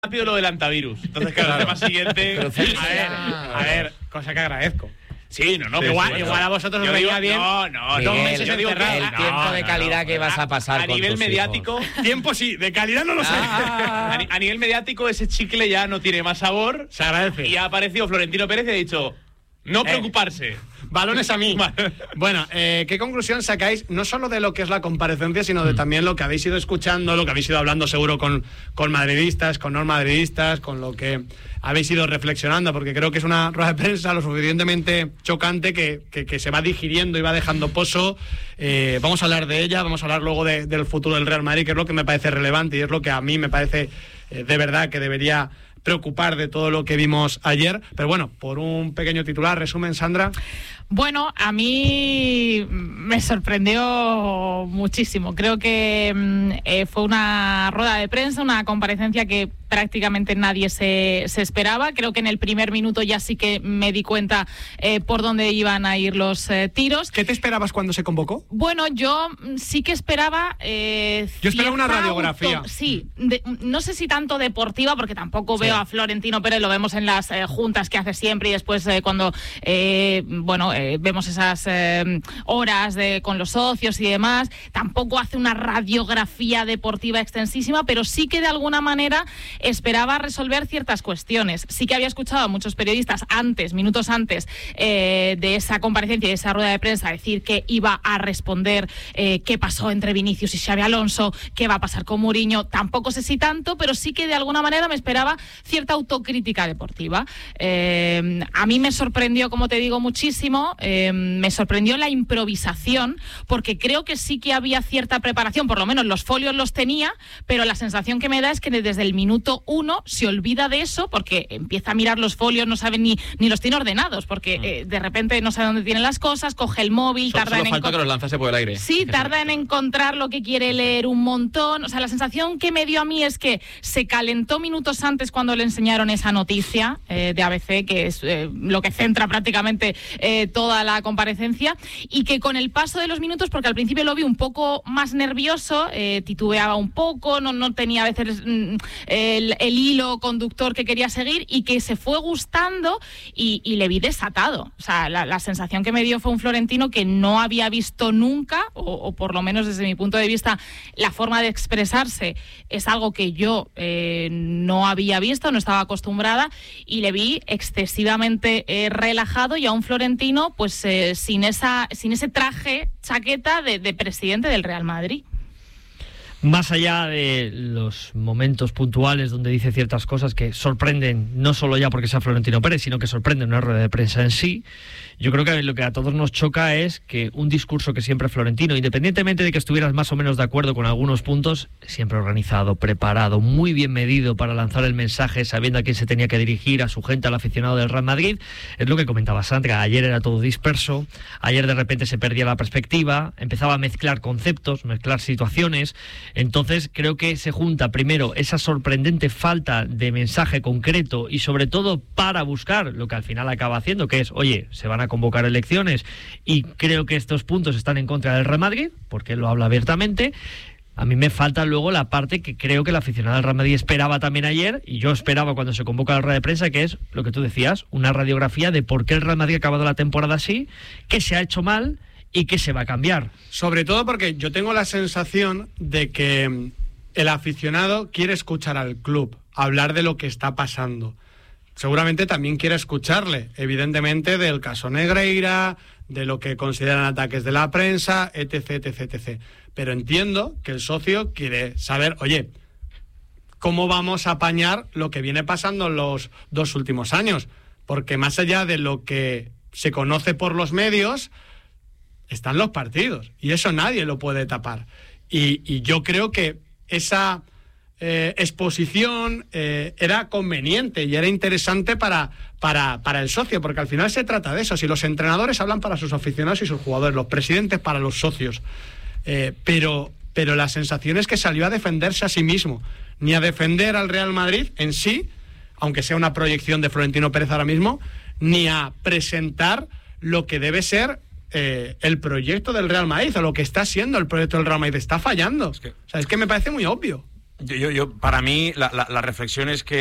rápido lo del antivirus. Entonces, claro, el tema siguiente. A ver, cosa que agradezco. Sí, no. Igual a vosotros os venía bien. No. Miguel, 2 meses yo digo encerrado. el tiempo de calidad que vas a pasar a con nivel tus mediático. hijos. Tiempo sí, de calidad no lo sé. A nivel mediático, ese chicle ya no tiene más sabor. Se agradece. Y ha aparecido Florentino Pérez y ha dicho: no preocuparse. Balones a mí. Bueno, ¿qué conclusión sacáis no solo de lo que es la comparecencia, sino de también lo que habéis ido escuchando, lo que habéis ido hablando seguro con madridistas, con no madridistas, con lo que habéis ido reflexionando? Porque creo que es una rueda de prensa lo suficientemente chocante que se va digiriendo y va dejando pozo. Vamos a hablar de ella, vamos a hablar luego del futuro del Real Madrid, que es lo que me parece relevante y es lo que a mí me parece de verdad que debería preocupar de todo lo que vimos ayer. Pero bueno, por un pequeño titular, resumen, Sandra. Bueno, a mí me sorprendió muchísimo. Creo que fue una rueda de prensa, una comparecencia que prácticamente nadie se esperaba. Creo que en el primer minuto ya sí que me di cuenta por dónde iban a ir los tiros. ¿Qué te esperabas cuando se convocó? Bueno, yo sí que esperaba... yo esperaba una radiografía. Sí, no sé si tanto deportiva, porque tampoco veo a Florentino Pérez, lo vemos en las juntas que hace siempre y después cuando vemos esas horas con los socios y demás. Tampoco hace una radiografía deportiva extensísima, pero sí que de alguna manera esperaba resolver ciertas cuestiones. Sí que había escuchado a muchos periodistas minutos antes de esa comparecencia y de esa rueda de prensa, decir que iba a responder qué pasó entre Vinicius y Xabi Alonso, qué va a pasar con Mourinho. Tampoco sé si tanto, pero sí que de alguna manera me esperaba cierta autocrítica deportiva. A mí me sorprendió, como te digo, muchísimo. Me sorprendió la improvisación, porque creo que sí que había cierta preparación, por lo menos los folios los tenía, pero la sensación que me da es que desde el minuto 1 se olvida de eso, porque empieza a mirar los folios, no sabe ni los tiene ordenados, porque de repente no sabe dónde tienen las cosas, coge el móvil, Solo falta que los lanzase por el aire. Sí, tarda en encontrar lo que quiere leer un montón. O sea, la sensación que me dio a mí es que se calentó minutos antes cuando le enseñaron esa noticia de ABC, que es lo que centra prácticamente toda la comparecencia, y que con el paso de los minutos, porque al principio lo vi un poco más nervioso, titubeaba un poco, no tenía a veces el hilo conductor que quería seguir, y que se fue gustando y le vi desatado. O sea, la sensación que me dio fue un Florentino que no había visto nunca, o por lo menos desde mi punto de vista, la forma de expresarse es algo que yo no había visto, no estaba acostumbrada, y le vi excesivamente relajado, y a un Florentino pues sin ese traje, chaqueta de presidente del Real Madrid. Más allá de los momentos puntuales donde dice ciertas cosas que sorprenden, no solo ya porque sea Florentino Pérez, sino que sorprenden una rueda de prensa en sí, yo creo que lo que a todos nos choca es que un discurso que siempre Florentino, independientemente de que estuvieras más o menos de acuerdo con algunos puntos, siempre organizado, preparado, muy bien medido para lanzar el mensaje, sabiendo a quién se tenía que dirigir, a su gente, al aficionado del Real Madrid. Es lo que comentaba Sandra, ayer era todo disperso, ayer de repente se perdía la perspectiva, empezaba a mezclar conceptos, mezclar situaciones. Entonces creo que se junta primero esa sorprendente falta de mensaje concreto y sobre todo para buscar lo que al final acaba haciendo, que es, oye, se van a convocar elecciones y creo que estos puntos están en contra del Real Madrid, porque él lo habla abiertamente. A mí me falta luego la parte que creo que el aficionado del Real Madrid esperaba también ayer, y yo esperaba cuando se convoca la rueda de prensa, que es lo que tú decías, una radiografía de por qué el Real Madrid ha acabado la temporada así, qué se ha hecho mal y qué se va a cambiar. Sobre todo porque yo tengo la sensación de que el aficionado quiere escuchar al club, hablar de lo que está pasando. Seguramente también quiere escucharle, evidentemente, del caso Negreira, de lo que consideran ataques de la prensa, etc. Pero entiendo que el socio quiere saber, oye, ¿cómo vamos a apañar lo que viene pasando en los 2 últimos años? Porque más allá de lo que se conoce por los medios, están los partidos, y eso nadie lo puede tapar. Y yo creo que esa exposición era conveniente y era interesante para el socio, porque al final se trata de eso. Si los entrenadores hablan para sus aficionados y sus jugadores, los presidentes para los socios, pero la sensación es que salió a defenderse a sí mismo, ni a defender al Real Madrid en sí, aunque sea una proyección de Florentino Pérez ahora mismo, ni a presentar lo que debe ser el proyecto del Real Madrid, o lo que está siendo el proyecto del Real Madrid. Está fallando. Es que me parece muy obvio. Para mí, la reflexión es que